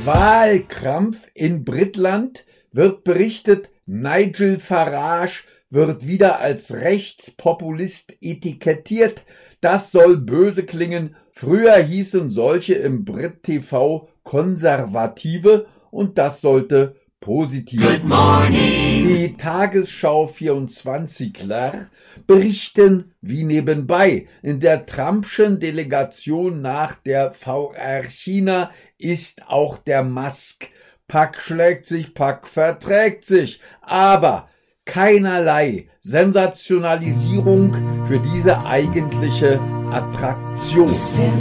Wahlkrampf in Britland, wird berichtet, Nigel Farage wird wieder als Rechtspopulist etikettiert. Das soll böse klingen. Früher hießen solche im Brit-TV Konservative und das sollte positiv. Die Tagesschau 24ler berichten wie nebenbei. In der Trumpschen Delegation nach der VR China ist auch der Musk. Pack schlägt sich, Pack verträgt sich. Aber keinerlei Sensationalisierung für diese eigentliche Attraktion.